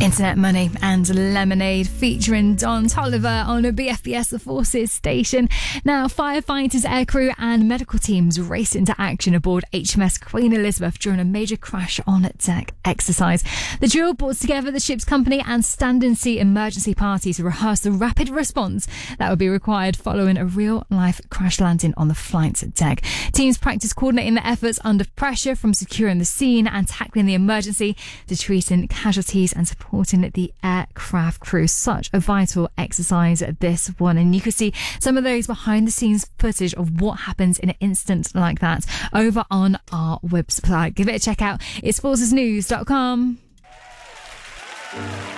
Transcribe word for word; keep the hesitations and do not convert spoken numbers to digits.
Internet Money and Lemonade featuring Don Toliver on a B F B S The Forces station. Now, firefighters, aircrew and medical teams race into action aboard H M S Queen Elizabeth during a major crash on deck exercise. The duo brought together the ship's company and Standing Sea emergency party to rehearse the rapid response that would be required following a real-life crash landing on the flight deck. Teams practice coordinating their efforts under pressure, from securing the scene and tackling the emergency to treating casualties and supporting the aircraft crew. Such a vital exercise, this one, and you can see some of those behind the scenes footage of what happens in an incident like that over on our website. Give it a check out. It's forces news dot com.